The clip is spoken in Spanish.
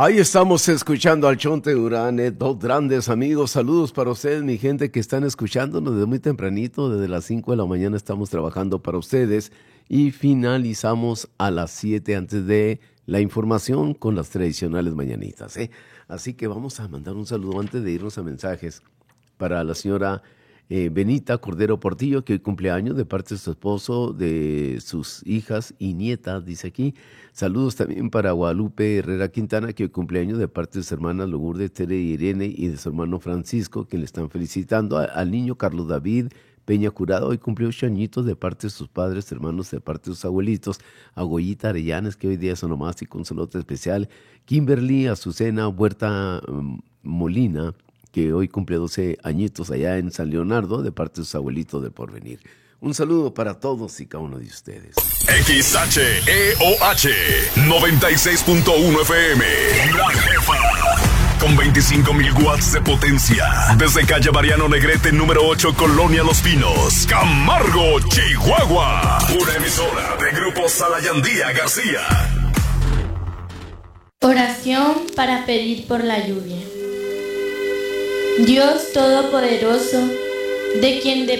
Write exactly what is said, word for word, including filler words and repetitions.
Ahí estamos escuchando al Chonte Urane, dos grandes amigos. Saludos para ustedes, mi gente que están escuchándonos desde muy tempranito, desde las cinco de la mañana estamos trabajando para ustedes y finalizamos a las siete antes de la información con las tradicionales mañanitas, ¿eh? Así que vamos a mandar un saludo antes de irnos a mensajes para la señora eh, Benita Cordero Portillo, que hoy cumpleaños de parte de su esposo, de sus hijas y nietas, dice aquí. Saludos también para Guadalupe Herrera Quintana, que hoy cumpleaños de parte de sus hermanas Lourdes, Tere y Irene, y de su hermano Francisco, que le están felicitando. A, al niño Carlos David Peña Curado, hoy cumplió ocho añitos de parte de sus padres, hermanos, de parte de sus abuelitos. A Goyita Arellanes, que hoy día es onomástico, un saludo especial. Kimberly Azucena Huerta um, Molina, que hoy cumple doce añitos allá en San Leonardo, de parte de sus abuelitos del Porvenir. Un saludo para todos y cada uno de ustedes. X H E O H noventa y seis punto uno F M, La Jefa, con veinticinco mil watts de potencia. Desde calle Mariano Negrete, número ocho, Colonia Los Pinos, Camargo, Chihuahua. Una emisora de Grupo Salayandía García. Oración para pedir por la lluvia. Dios Todopoderoso, de quien